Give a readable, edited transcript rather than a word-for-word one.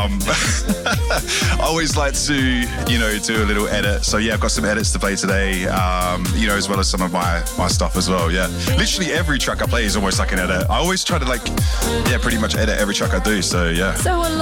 I always like to, do a little edit. So yeah, I've got some edits to play today, as well as some of my stuff as well. Yeah, literally every track I play is almost like an edit. I always try to pretty much edit every track I do. So yeah. So a